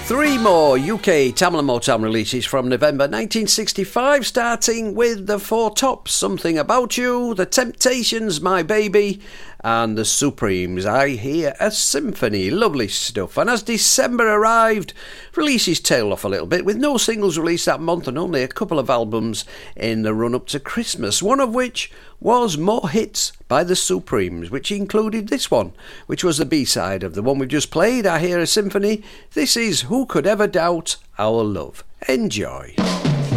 Three more UK Tamla Motown releases from November 1965, starting with the Four Tops, Something About You, The Temptations, My Baby, and the Supremes, I Hear a Symphony. Lovely stuff. And as December arrived, releases tailed off a little bit, with no singles released that month and only a couple of albums in the run-up to Christmas, one of which was More Hits by the Supremes, which included this one, which was the B-side of the one we've just played, I Hear a Symphony. This is Who Could Ever Doubt Our Love. Enjoy.